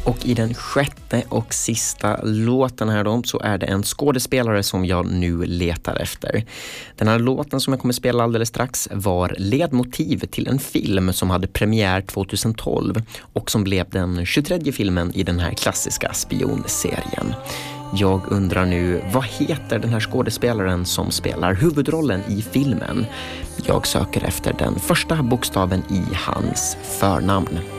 Och i den sjätte och sista låten här då så är det en skådespelare som jag nu letar efter. Den här låten som jag kommer spela alldeles strax var ledmotiv till en film som hade premiär 2012 och som blev den 23:e filmen i den här klassiska spionserien. Jag undrar nu, vad heter den här skådespelaren som spelar huvudrollen i filmen? Jag söker efter den första bokstaven i hans förnamn.